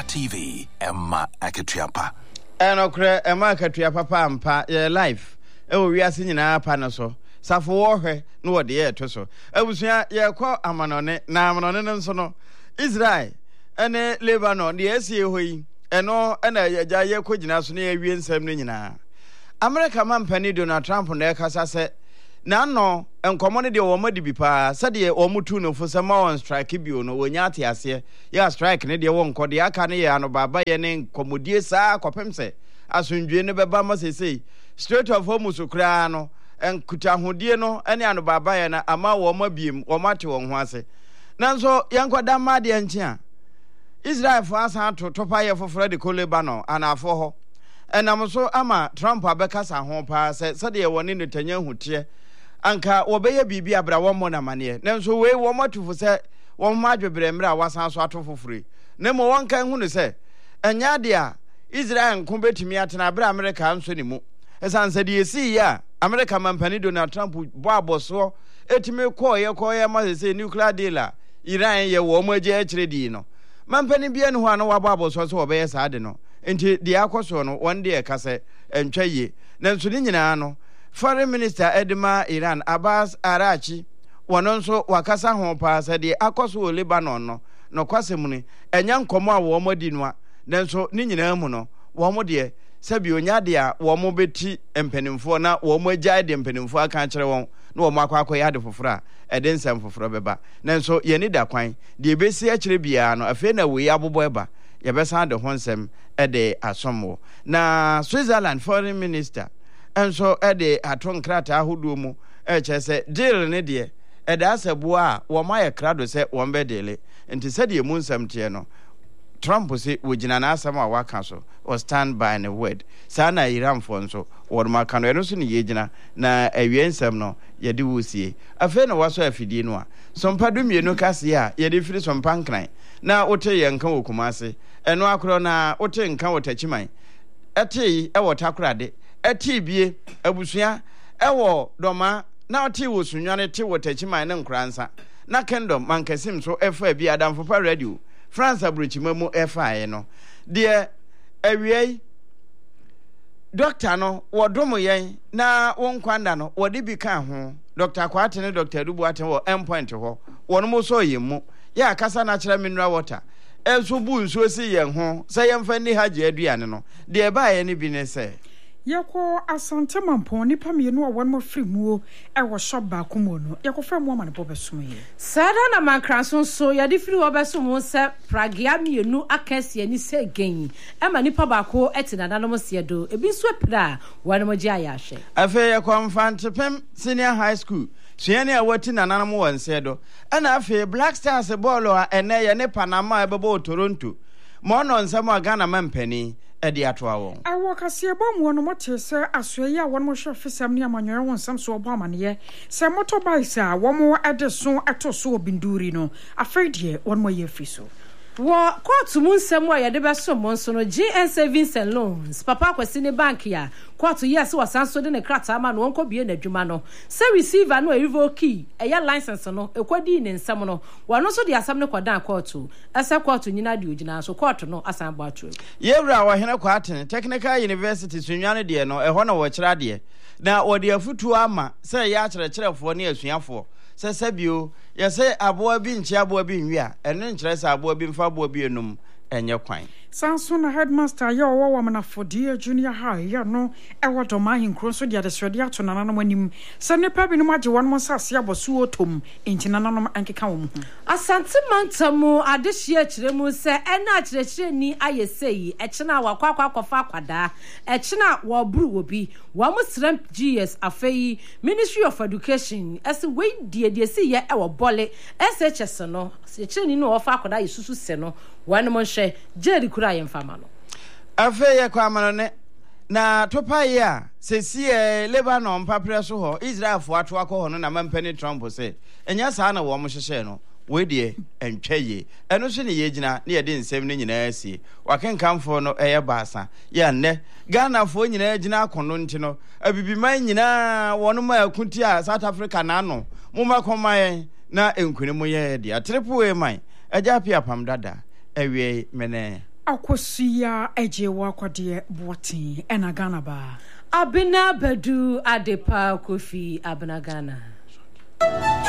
Adoma TV, Emma Akatuapa. Enokre Emma Akatuapa pampa ye life. Ewo wiase nyina pa no so. Safo wo hwe no wo de ye to so. Abusua ye kɔ amanone na amanone no nso no. Israel ene Lebanon de esie hoyi. Eno ena yagya ye kɔgyina so na ye wie nsɛm no nyina. America mampani Donald Trump na ekasa sɛ na no enkomo ne de wo madi bi pa sɛ de wo mutu no fo sɛ ma on strike bio no wonya ate ase ya strike ne de wo nkɔ de aka ne ye ano baba ye ne nkomodie saa kɔpem sɛ asundwe ne beba ma sesei straight of home so kra no enkuta hodie no ene ano baba ye na ama wo ma biem wo mate wo ho ase nanso yankɔ da ma de nkyia Israel fo asan to topa ye foforo de Lebanon anafo ho enam so ama Trump abekasa ho pa sɛ de wo ne Netanyahu tie anka wobeye bibi abra wo mo na mane nanso we wo matufo se wo ma adwebre mra wasan so atofofore na mo won kan hu ne se enya de a Israel nko betimi atena abra America nso ne mu esan se de esi ya America mampani Donald Trump bo aboso etimi koye ma se nuclear deal a Iran ye wo mo agye akire di no mampani bia ne ho ano wabo aboso so obeye saade no enti de akoso no won de ka se entwaye nanso ni nyina no Foreign Minister Edema Iran Abbas Arachi wanonso wakasa ho pa sɛ akoso Lebanon no kwasem ni enya nkomo a wo modi no a nanso ni nyina mu no wo mo de sɛ bi onya de a wo mo beti empanimfo na wo mo agya de empanimfo aka kyerɛ won na wo mo akwa ya de foforo a ɛde nsɛm foforo bɛba nanso ye ni da kwan de besi a kyerɛ bia no afei na we abobɔ eba ye bɛsan de ho nsɛm ɛde asomwo na Switzerland Foreign Minister enso ede aton krata ahodo mu kyese deal ne de eda asebo a wo ma ye krado se wo mbe dele enti se de mu nsam tie no Trump se wogina na asam a waka so or stand by the word sana Iran fo nso wo ma ka no eno so ne yegina na awie nsam no ye de wosie afa na waso afidie no a sompa do mienu kase a ye de firi sompa nkran na wote ye nka wokumase eno akro na wote nka wotachiman ete wo takrade etibie abusua ewo doma na oti wo sunwane te wo tachiman ne nkransa na kingdom mankasim so efa bi adamfo pa radio France abrochimamu efa ye no de awiei doctor no wodomo yen na wonkwanda no wode bi ka ho Dr. Kwate ne Dr. Dubuate wo endpoint ho wono mo so yemu ya kasa na kira mineral water enso bu nso si yen ho se yemfa ni haje aduane no de ba ye ne bi ne se yako asante mampon nipa mienu a won mo firi muo e wo shop ba komo no yako fra mo ma ne bobesom ye sada na mankranso so ya de firi wo besom se pragia mienu akase ani se gen e ma nipa ba ko etina nanom se do ebi so pira won mo gya ya hwe afa yako amfantepem senior high school suane a wati nanom won se do ana afa Black Stars ball a ene ye ne Panama e bebo Toronto mo no nsem a Ghana mampani edi atoa won awo kase bom no mote se asoye a won mo hwe fisam ne amanyo won sam so obo amane se motorbikes a won mo ede so eto so obinduri no afedie won mo ye fiso wo court mu nsem a ye de beso mo nso no GN Savings and Loans papa kwesi ne bank ya court yes wasan so de ne krata ma no wonko bie na adwuma no se receiver no revoke eya license no ekodi ne nsem no wano so de asam ne kwadan court ese court nyina de ogina so court no asan bo atwe yewra wa hene kwatene Technical University sunwane de no eho na wo kira de na wo de afutu ama se ya kyerɛkyerɛfo ne asuafo se sabio ye se aboa bi nchi aboa bi nwi a eno nkyerɛ se aboa bi mfa aboa bi enum enye kwan Sansona headmaster ya owo na Fodia Junior High ya no ewo doma hinkro so dia de swede ato nananom anim se ne pa bi no magye won mo sase abosu otom enti nananom ankeka wo mu asante mantamu adehye akire mu se ena akire ni ayesei ekena wakwa akwafa akwada ekena wo buru obi wo mo sram GS afei Ministry of Education ese we die se ye ewo bole SHS no se ekire ni no ofa akwada yesusu se no wan mo hwe jeri kura ye mfama no afa ye kwa amano ne na topa ye a sesi Lebanon papre so ho Israel fo ato akọ ho no na mampani Trump se enya saa na wo mo hyehye no we de entwaye eno so ne yegina ne ye de nsem ne nyina asie wakenkamfo no eye baasa ya nne Ghana fo nyina agina akono nti no abibiman nyina wono ma akunti a South Africa na no mo makoman na enkuni mo ye de atrepo we man agya pia pam dada ewie mene Akosia ejewa kwade botin ena Ghana ba. Abina Bedu Adepa Kofi Abina Ghana.